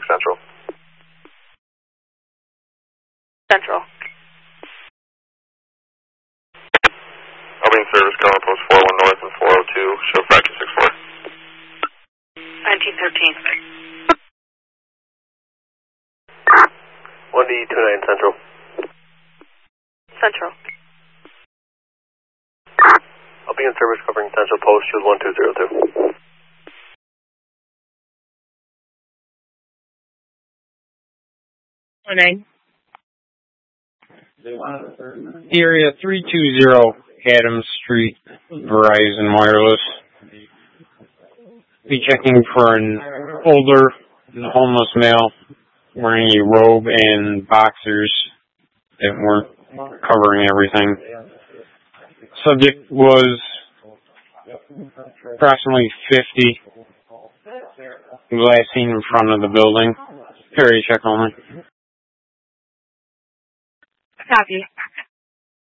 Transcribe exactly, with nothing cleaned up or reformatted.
Central. Central. Opening service, going post four one North and four oh two, show five two six four. nineteen thirteen. one D two nine Central. Central. Opening service covering Central Post, shows one two zero two. Morning. Area three two zero Adams Street, Verizon Wireless. Be checking for an older homeless male wearing a robe and boxers that weren't covering everything. Subject was approximately fifty. Last seen in front of the building. Area check only. Copy.